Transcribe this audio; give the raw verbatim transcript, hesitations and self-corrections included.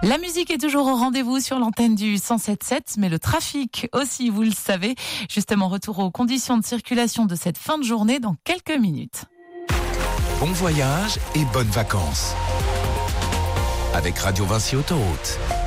La musique est toujours au rendez-vous sur l'antenne du cent sept sept, mais le trafic aussi, vous le savez. Justement, retour aux conditions de circulation de cette fin de journée dans quelques minutes. Bon voyage et bonnes vacances avec Radio Vinci Autoroute.